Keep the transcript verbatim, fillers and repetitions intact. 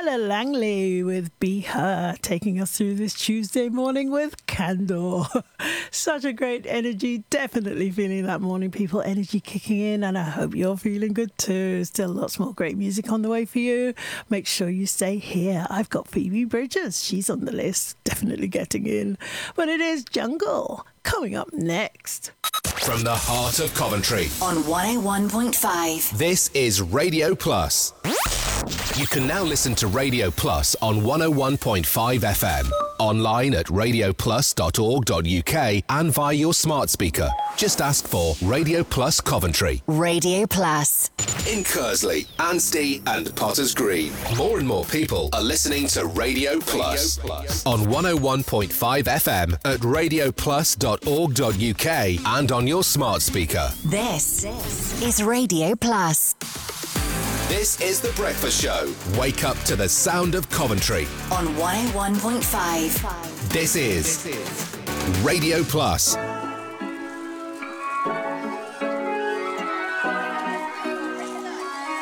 Ella Langley with Be Her, taking us through this Tuesday morning with Candor. Such a great energy, definitely feeling that morning people energy kicking in, and I hope you're feeling good too. Still lots more great music on the way for you. Make sure you stay here. I've got Phoebe Bridgers, she's on the list, definitely getting in. But it is Jungle coming up next. From the heart of Coventry on one oh one point five. This is Radio Plus. You can now listen to Radio Plus on one oh one point five F M, online at radio plus dot org dot U K and via your smart speaker. Just ask for Radio Plus Coventry. Radio Plus. In Kersley, Anstey and Potters Green, more and more people are listening to Radio Plus, Radio Plus. On one oh one point five F M at radio plus dot org dot U K and on your smart speaker. This is Radio Plus. This is The Breakfast Show. Wake up to the sound of Coventry. On one oh one point five. This is Radio Plus.